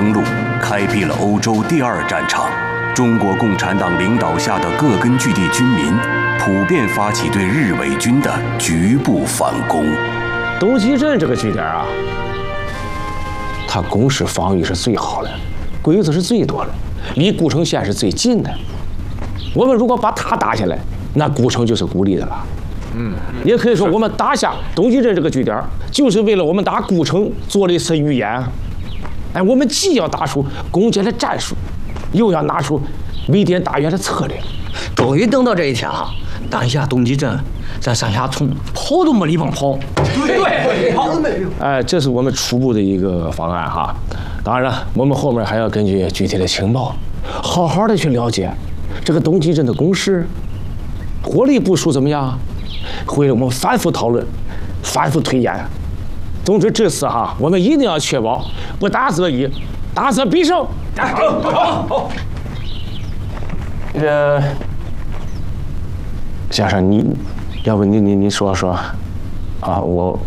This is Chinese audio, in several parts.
登陆，开辟了欧洲第二战场。中国共产党领导下的各根据地军民普遍发起对日伪军的局部反攻。 东集镇这个据点啊，它工事防御是最好的，鬼子是最多的，离古城县是最近的。我们如果把它打下来，那古城就是孤立的了。也可以说我们打下东集镇这个据点，就是为了我们打古城做了一次预演。哎，我们既要打出攻坚的战术，又要拿出围点打援的策略。 终于等到这一天了，打下东集镇，咱上下村跑都没地方跑。 对，跑都没地方。哎，这是我们初步的一个方案哈。当然了，我们后面还要根据具体的情报，好好的去了解这个东集镇的攻势、火力部署怎么样，会我们反复讨论、反复推演。总之这次哈，我们一定要确保不打则已，打则必胜。好。先生，你要不你说说啊？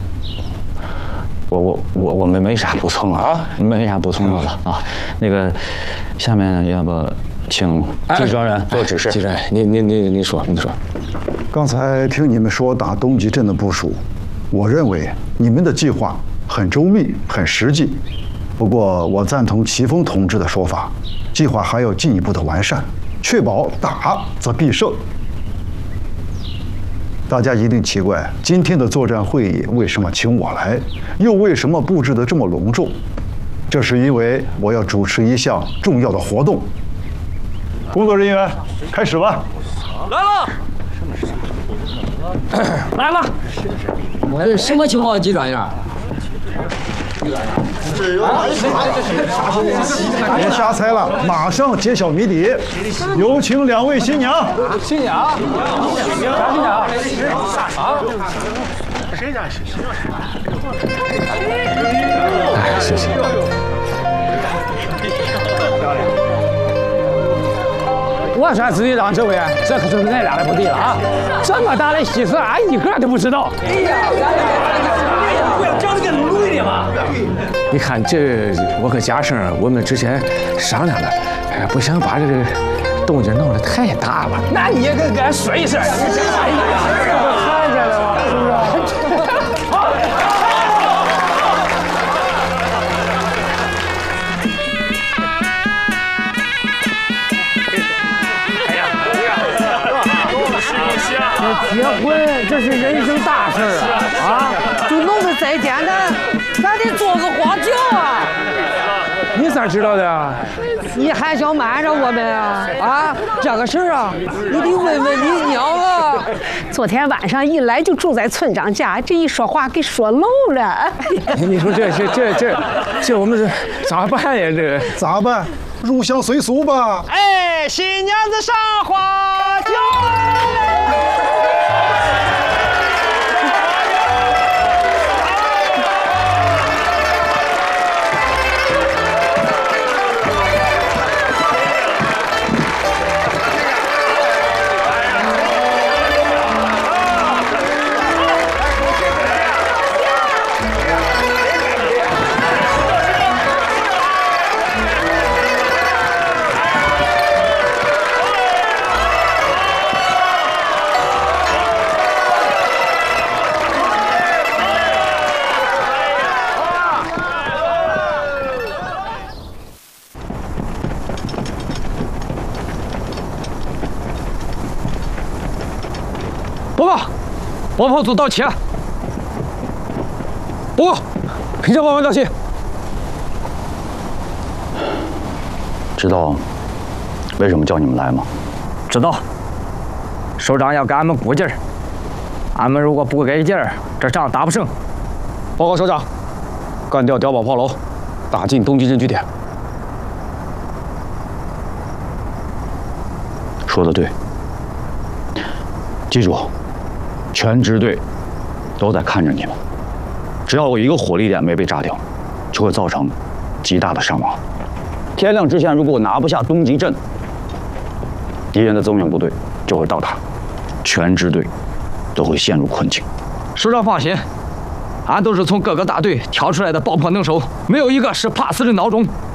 我们没啥补充啊，没啥补充的了啊。那个，下面要不请季专员做指示。季专员，你说。 刚才听你们说打东集镇的部署，我认为你们的计划很周密、很实际。不过，我赞同齐峰同志的说法，计划还要进一步的完善，确保打则必胜。大家一定奇怪，今天的作战会议为什么请我来，又为什么布置得这么隆重？这是因为我要主持一项重要的活动。工作人员，开始吧。 来了。什么情况，季专员？ 别瞎猜了，马上揭晓谜底。有请两位新娘。 新娘？啥新娘？啊？谁家？哎，谢谢。我说自己让这位，这可就是俺俩的不对了啊！这么大的喜事，俺一个都不知道。哎呀，不要讲这个路一点嘛！你看这，我和家生我们之前商量了，不想把这个动静闹得太大了。那你也跟俺说一声。哎呀，看见了吗？是不是？结婚这是人生大事啊！ 就弄得再简单，咱得做个花轿啊！ 你咋知道的啊？ 你还想瞒着我们啊？啊，这个事儿啊，你得问问你娘啊！ 昨天晚上一来就住在村长家，这一说话给说漏了。 你说这我们这咋办呀？这咋办？入乡随俗吧。 哎，新娘子上花轿。 报告，王炮组到齐了。报告，平江报完到齐。 知道为什么叫你们来吗？ 知道。首长要给俺们鼓劲儿，俺们如果不给劲儿，这仗打不胜。 报告首长，干掉碉堡炮楼，打进东集镇据点。 说得对，记住。全支队都在看着你们，只要有一个火力点没被炸掉，就会造成极大的伤亡。天亮之前，如果拿不下东集镇，敌人的增援部队就会到达，全支队都会陷入困境。 首长放心，俺都是从各个大队挑出来的爆破能手，没有一个是怕死的孬种。